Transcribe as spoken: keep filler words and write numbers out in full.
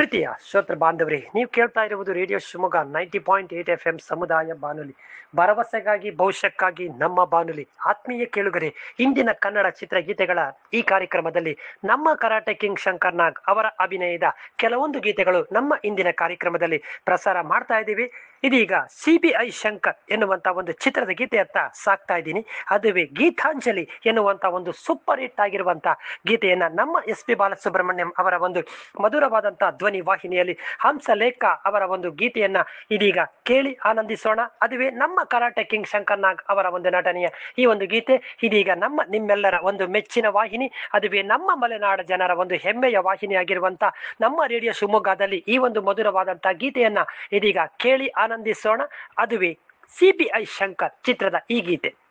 ಪ್ರೀತಿಯ ಶ್ರೋತೃ ಬಾಂಧವರೇ, ನೀವು ಕೇಳ್ತಾ ಇರುವುದು radio Shivamogga ninety point eight F M ಸಮುದಾಯ ಬಾನುಲಿ, ಭರವಸೆಗಾಗಿ ಭವಿಷ್ಯಕ್ಕಾಗಿ ನಮ್ಮ ಬಾನುಲಿ. ಆತ್ಮೀಯ ಕೇಳುಗರೆ, ಇಂದಿನ ಕನ್ನಡ ಚಿತ್ರಗೀತೆಗಳ ಈ ಕಾರ್ಯಕ್ರಮದಲ್ಲಿ ನಮ್ಮ ಕರಾಟೆ ಕಿಂಗ್ ಶಂಕರ್ ನಾಗ್ ಅವರ ಅಭಿನಯದ ಕೆಲವೊಂದು ಗೀತೆಗಳು ನಮ್ಮ ಇಂದಿನ ಕಾರ್ಯಕ್ರಮದಲ್ಲಿ ಪ್ರಸಾರ ಮಾಡ್ತಾ ಇದ್ದೀವಿ. ಇದೀಗ ಸಿ ಬಿ ಐ ಶಂಕರ್ ಎನ್ನುವಂತ ಒಂದು ಚಿತ್ರದ ಗೀತೆಯತ್ತ ಸಾಕ್ತಾ ಇದ್ದೀನಿ. ಅದುವೇ ಗೀತಾಂಜಲಿ ಎನ್ನುವಂತ ಒಂದು ಸೂಪರ್ ಹಿಟ್ ಆಗಿರುವಂತ ಗೀತೆಯನ್ನ ನಮ್ಮ ಎಸ್ ಪಿ ಬಾಲಸುಬ್ರಹ್ಮಣ್ಯಂ ಅವರ ಒಂದು ಮಧುರವಾದಂತಹ ಧ್ವನಿ ವಾಹಿನಿಯಲ್ಲಿ ಹಂಸಲೇಖ ಅವರ ಒಂದು ಗೀತೆಯನ್ನ ಇದೀಗ ಕೇಳಿ ಆನಂದಿಸೋಣ. ಅದುವೇ ನಮ್ಮ ಕರಾಟೆ ಕಿಂಗ್ ಶಂಕರ್ ನಾಗ್ ಅವರ ಒಂದು ನಟನೆಯ ಈ ಒಂದು ಗೀತೆ ಇದೀಗ ನಮ್ಮ ನಿಮ್ಮೆಲ್ಲರ ಒಂದು ಮೆಚ್ಚಿನ ವಾಹಿನಿ, ಅದುವೇ ನಮ್ಮ ಮಲೆನಾಡ ಜನರ ಒಂದು ಹೆಮ್ಮೆಯ ವಾಹಿನಿ ಆಗಿರುವಂತ ನಮ್ಮ ರೇಡಿಯೋ ಶಿವಮೊಗ್ಗದಲ್ಲಿ ಈ ಒಂದು ಮಧುರವಾದಂತಹ ಗೀತೆಯನ್ನ ಇದೀಗ ಕೇಳಿ ಆನಂದಿಸೋಣ. ಅದುವೇ ಸಿ ಬಿ ಐ ಶಂಕರ್ ಚಿತ್ರದ ಈ ಗೀತೆ.